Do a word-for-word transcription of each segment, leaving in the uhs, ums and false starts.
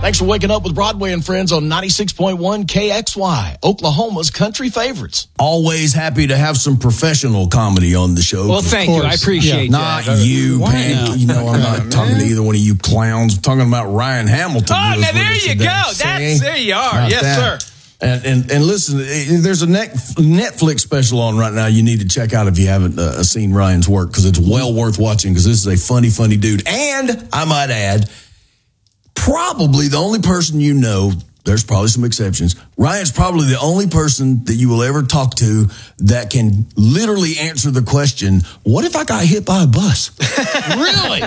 Thanks for waking up with Broadway and Friends on ninety-six point one K X Y, Oklahoma's country favorites. Always happy to have some professional comedy on the show. Well, thank you. I appreciate yeah. that. Not you, Pan. You know, I'm not talking to either one of you clowns. I'm talking about Ryan Hamilton. Oh, now there you today. go. That's, there you are. Not yes, that. sir. And, and and listen, there's a Netflix special on right now you need to check out if you haven't uh, seen Ryan's work, because it's well worth watching, because this is a funny, funny dude. And I might add, probably the only person you know, there's probably some exceptions, Ryan's probably the only person that you will ever talk to that can literally answer the question, what if I got hit by a bus? Really?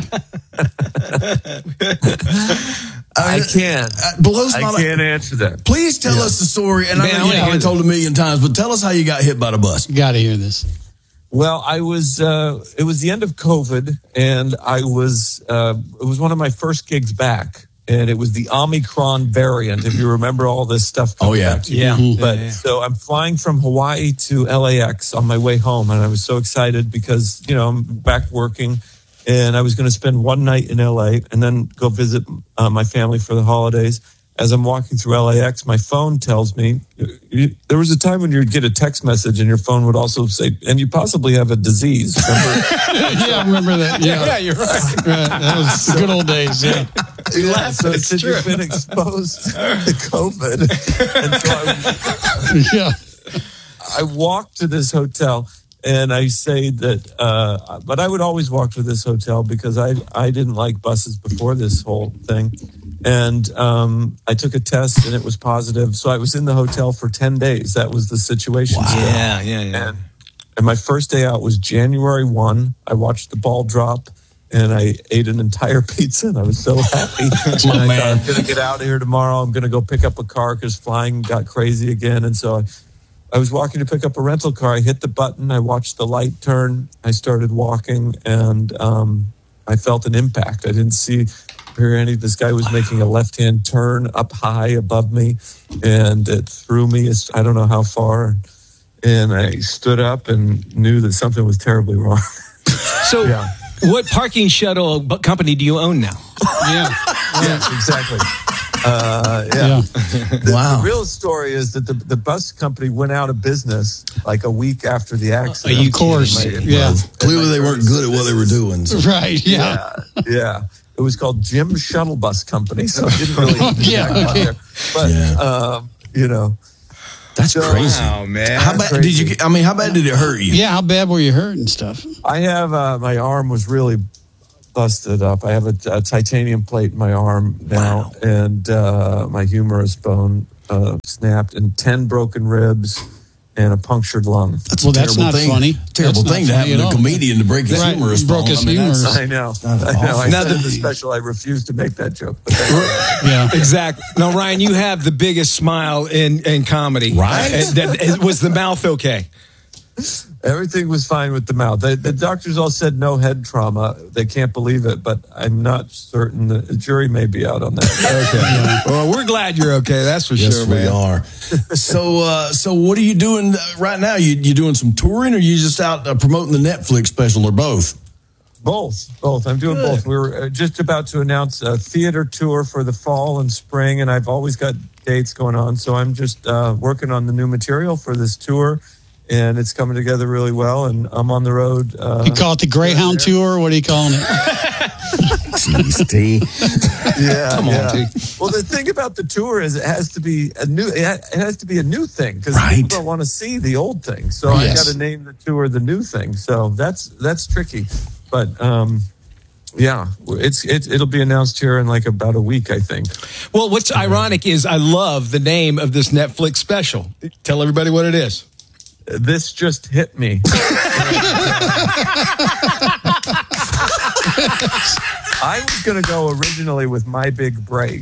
I can't. Uh, blows I my can't answer that. Please tell yeah. us the story. And Man, I know I you've been told a million times, but tell us how you got hit by the bus. Got to hear this. Well, I was. Uh, it was the end of COVID, and I was. Uh, it was one of my first gigs back, and it was the Omicron variant. If you remember all this stuff. Oh yeah, back to you. yeah. But yeah, yeah. so I'm flying from Hawaii to L A X on my way home, and I was so excited because you know I'm back working. And I was going to spend one night in L A and then go visit uh, my family for the holidays. As I'm walking through L A X, my phone tells me, you, there was a time when you'd get a text message and your phone would also say, and you possibly have a disease. Remember? Yeah, I remember that. Yeah, yeah, you're right. right. That was the good old days. Yeah. Yeah, so it It's said true. you've been exposed to COVID. And so I, Yeah. I walked to this hotel. And I say that, uh, but I would always walk to this hotel because I I didn't like buses before this whole thing. And um, I took a test and it was positive. So I was in the hotel for ten days. That was the situation. Wow. still. Yeah, yeah, yeah. And, and my first day out was January first. I watched the ball drop and I ate an entire pizza and I was so happy. And I man. thought, I'm going to get out of here tomorrow. I'm going to go pick up a car because flying got crazy again. And so I, I was walking to pick up a rental car. I hit the button. I watched the light turn. I started walking, and um, I felt an impact. I didn't see hear any. This guy was making a left-hand turn up high above me, and it threw me. I don't know how far. And I stood up and knew that something was terribly wrong. So, Yeah. what parking shuttle bu- company do you own now? Yeah. Yeah, exactly. Uh, yeah. Yeah. The, Wow. the real story is that the, the bus company went out of business like a week after the accident. Of course. In my- Yeah. Clearly they weren't good at what they were doing. So. Right. Yeah. Yeah, yeah. It was called Jim Shuttle Bus Company, so it didn't really. Yeah, exactly okay. there. But Yeah. um, you know, That's So- crazy. man. How bad did you get? I mean, how bad did it hurt you? Yeah. How bad were you hurt and stuff? I have uh, my arm was really busted up. I have a, a titanium plate in my arm now, Wow. and uh, my humerus bone uh, snapped, and ten broken ribs, and a punctured lung. That's Well, a that's terrible not thing. funny. Terrible That's thing not to funny happen at to a all. comedian to break his Right. humerus Broke bone. his I mean, that's- humerus. I know. not I know. I awful. Now said in the- the special, I refused to make that joke. But that's Yeah. Exactly. Now, Ryan, you have the biggest smile in, in comedy. Right. Uh, that- that- was the mouth okay? Everything was fine with the mouth. They, the doctors all said no head trauma. They can't believe it, but I'm not certain. The jury may be out on that. Okay. Well, we're glad you're okay. That's for Yes, sure, we man. are. so, uh, so what are you doing right now? You you doing some touring, or you just out uh, promoting the Netflix special, or both? Both, both. I'm doing both. We were uh, just about to announce a theater tour for the fall and spring, and I've always got dates going on. So I'm just uh, working on the new material for this tour, and it's coming together really well. And I'm on the road. Uh, You call it the Greyhound Tour? What are you calling it? Jeez, T. Yeah, Come on, yeah. T. Well, the thing about the tour is it has to be a new. It ha- it has to be a new thing because Right. people don't want to see the old thing. So I Yes. got to name the tour the new thing. So that's that's tricky, but um, yeah, it's it, it'll be announced here in like about a week, I think. Well, what's ironic is I love the name of this Netflix special. Tell everybody what it is. This just hit me. I was going to go originally with My Big Break.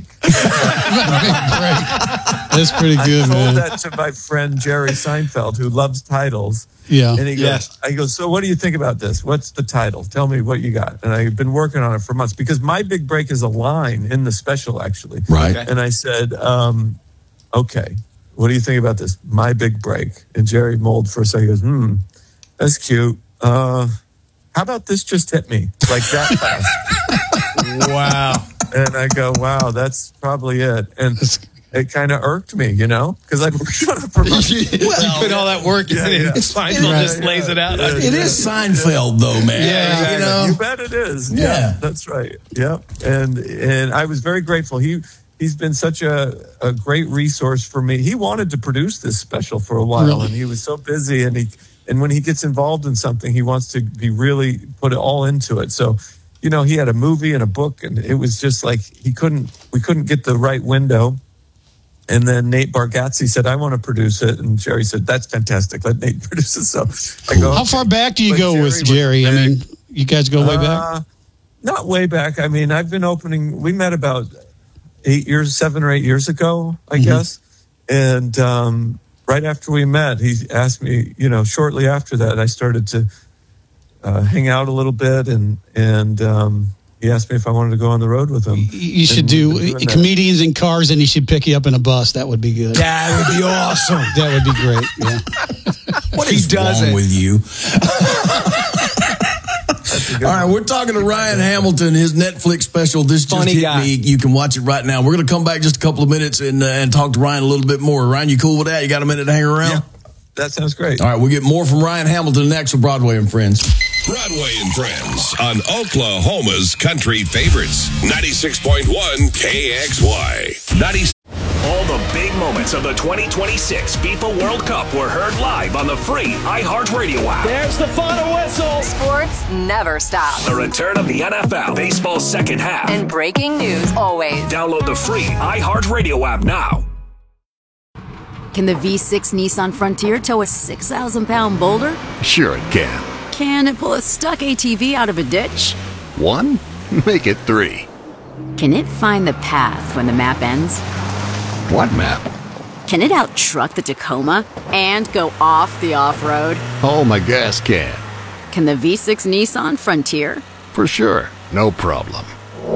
That's pretty good, I told man. that to my friend Jerry Seinfeld, who loves titles. Yeah. And he goes, Yes. I go, so what do you think about this? What's the title? Tell me what you got. And I've been working on it for months because My Big Break is a line in the special, actually. Right. And I said, um, okay, what do you think about this? My Big Break. And Jerry mulled for a second. He goes, hmm, that's cute. Uh, how about this just hit me? Like that fast. Wow. And I go, wow, that's probably it. And it kind of irked me, you know, because I'd worked on it for months. Well, you put all that work in yeah, it, yeah. and Seinfeld Right. just lays it out. Yeah, It is Seinfeld, though, man. Yeah, you know. You bet it is. Yeah, Yeah. that's right. Yeah, and and I was very grateful. He he's been such a, a great resource for me. He wanted to produce this special for a while, Really? and he was so busy. And he and when he gets involved in something, he wants to be really put it all into it. So, you know, he had a movie and a book, and it was just like he couldn't. We couldn't get the right window. And then Nate Bargatze said, I want to produce it. And Jerry said, that's fantastic. Let Nate produce it. So I go, How far back do you But go Jerry with was Jerry? I big. mean, you guys go way back? Uh, not way back. I mean, I've been opening, we met about eight years, seven or eight years ago, I Mm-hmm. guess. And um, right after we met, he asked me, you know, shortly after that, I started to uh, hang out a little bit. And, and um, he asked me if I wanted to go on the road with him. You should And do we've been doing that. comedians in cars, and he should pick you up in a bus. That would be good. That would be awesome. That would be great. Yeah. What He is does wrong it. with you? All right, we're talking to Ryan Hamilton, his Netflix special. This just Funny hit guy. me. You can watch it right now. We're going to come back just a couple of minutes and uh, and talk to Ryan a little bit more. Ryan, you cool with that? You got a minute to hang around? Yeah, that sounds great. All right, we'll get more from Ryan Hamilton next with Broadway and Friends. Broadway and Friends on Oklahoma's country favorites. ninety-six point one K X Y. ninety All the big moments of the twenty twenty-six FIFA World Cup were heard live on the free iHeartRadio app. There's the final whistle. Sports never stop. The return of the N F L, baseball's second half. And breaking news always. Download the free iHeartRadio app now. Can the V six Nissan Frontier tow a six thousand pound boulder? Sure it can. Can it pull a stuck A T V out of a ditch? One? Make it three. Can it find the path when the map ends? What map? Can it out-truck the Tacoma and go off the off-road? Oh, my gas can. Can the V six Nissan Frontier? For sure. No problem.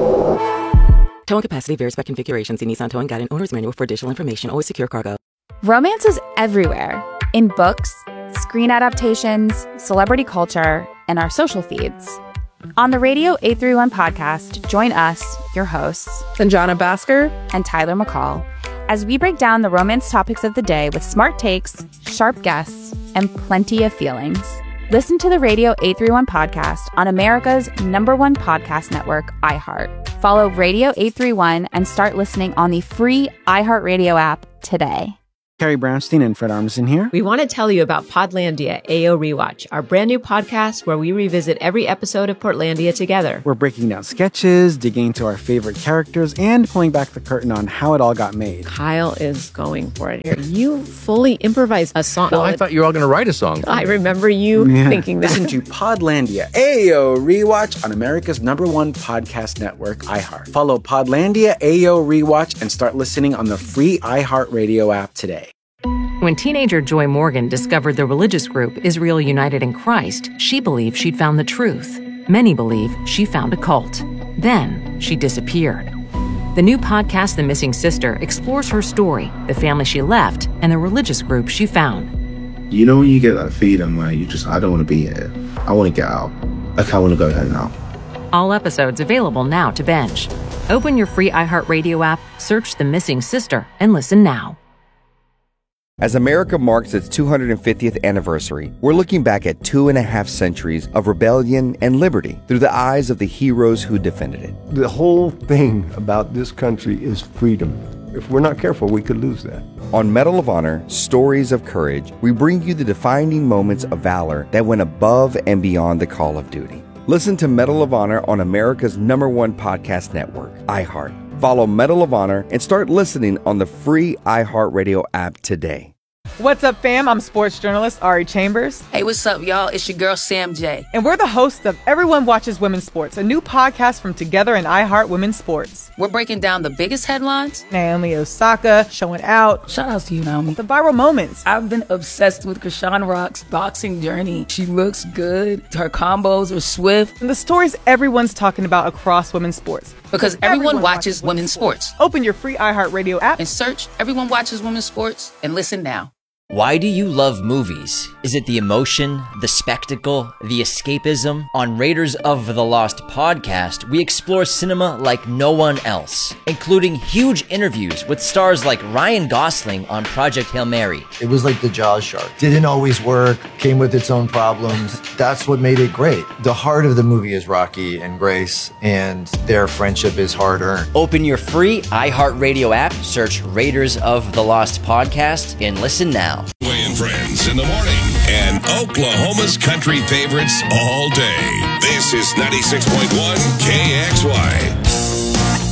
Towing capacity varies by configuration. See Nissan Towing Guide and Owner's Manual for additional information. Always secure cargo. Romance is everywhere. In books, screen adaptations, celebrity culture, and our social feeds. On the Radio eight thirty-one podcast, join us, your hosts, Sanjana Bhaskar and Tyler McCall, as we break down the romance topics of the day with smart takes, sharp guests, and plenty of feelings. Listen to the Radio eight thirty-one podcast on America's number one podcast network, iHeart. Follow Radio eight thirty-one and start listening on the free iHeartRadio app today. Carrie Brownstein and Fred Armisen here. We want to tell you about Podlandia A O Rewatch, our brand new podcast where we revisit every episode of Portlandia together. We're breaking down sketches, digging into our favorite characters, and pulling back the curtain on how it all got made. Kyle is going for it here. You fully improvised a song. Well, I thought you were all going to write a song. I remember you Yeah. thinking that. Listen to Podlandia A O Rewatch on America's number one podcast network, iHeart. Follow Podlandia A O Rewatch and start listening on the free iHeartRadio app today. When teenager Joy Morgan discovered the religious group Israel United in Christ, she believed she'd found the truth. Many believe she found a cult. Then she disappeared. The new podcast, The Missing Sister, explores her story, the family she left, and the religious group she found. You know when you get that feeling where you just, I don't want to be here. I want to get out. Like, I want to go home now. All episodes available now to binge. Open your free iHeartRadio app, search The Missing Sister, and listen now. As America marks its two hundred fiftieth anniversary, we're looking back at two and a half centuries of rebellion and liberty through the eyes of the heroes who defended it. The whole thing about this country is freedom. If we're not careful, we could lose that. On Medal of Honor, Stories of Courage, we bring you the defining moments of valor that went above and beyond the call of duty. Listen to Medal of Honor on America's number one podcast network, iHeart. Follow Medal of Honor and start listening on the free iHeartRadio app today. What's up, fam? I'm sports journalist Ari Chambers. Hey, what's up, y'all? It's your girl, Sam J. And we're the hosts of Everyone Watches Women's Sports, a new podcast from Together and iHeart Women's Sports. We're breaking down the biggest headlines. Naomi Osaka showing out. Shout out to you, Naomi. The viral moments. I've been obsessed with Krishan Rock's boxing journey. She looks good. Her combos are swift. And the stories everyone's talking about across women's sports. Because everyone, everyone watches, watches women's sports. sports. Open your free iHeartRadio app and search Everyone Watches Women's Sports and listen now. Why do you love movies? Is it the emotion, the spectacle, the escapism? On Raiders of the Lost podcast, we explore cinema like no one else, including huge interviews with stars like Ryan Gosling on Project Hail Mary. It was like the Jaws shark. Didn't always work, came with its own problems. That's what made it great. The heart of the movie is Rocky and Grace, and their friendship is hard-earned. Open your free iHeartRadio app, search Raiders of the Lost podcast, and listen now. Way and Friends in the morning and Oklahoma's country favorites all day. This is ninety-six point one K X Y.